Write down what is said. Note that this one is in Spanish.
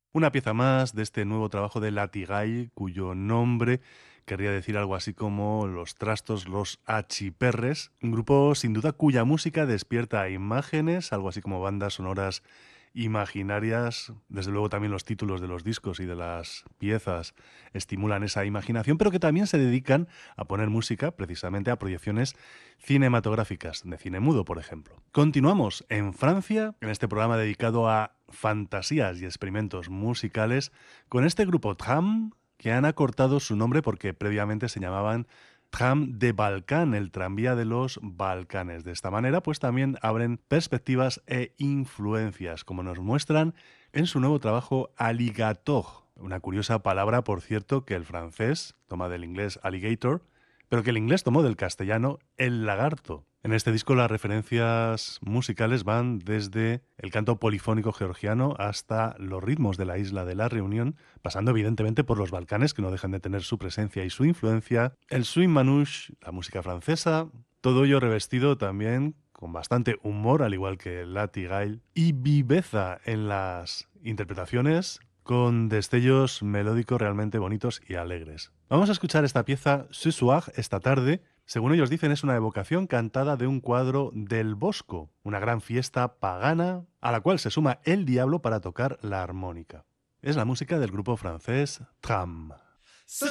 Una pieza más de este nuevo trabajo de Latigai, cuyo nombre querría decir algo así como Los Trastos, los Achiperres, un grupo sin duda cuya música despierta imágenes, algo así como bandas sonoras imaginarias. Desde luego también los títulos de los discos y de las piezas estimulan esa imaginación, pero que también se dedican a poner música precisamente a proyecciones cinematográficas, de cine mudo, por ejemplo. Continuamos en Francia, en este programa dedicado a fantasías y experimentos musicales, con este grupo Tram, que han acortado su nombre porque previamente se llamaban Tram de Balkan, el tranvía de los Balcanes. De esta manera, pues también abren perspectivas e influencias, como nos muestran en su nuevo trabajo Alligator. Una curiosa palabra, por cierto, que el francés toma del inglés alligator, pero que el inglés tomó del castellano el lagarto. En este disco las referencias musicales van desde el canto polifónico georgiano hasta los ritmos de la isla de la Reunión, pasando evidentemente por los Balcanes, que no dejan de tener su presencia y su influencia, el swing manouche, la música francesa, todo ello revestido también con bastante humor, al igual que Latigail, y viveza en las interpretaciones, con destellos melódicos realmente bonitos y alegres. Vamos a escuchar esta pieza Ce soir, esta tarde. Según ellos dicen, es una evocación cantada de un cuadro del Bosco, una gran fiesta pagana a la cual se suma el diablo para tocar la armónica. Es la música del grupo francés Tram.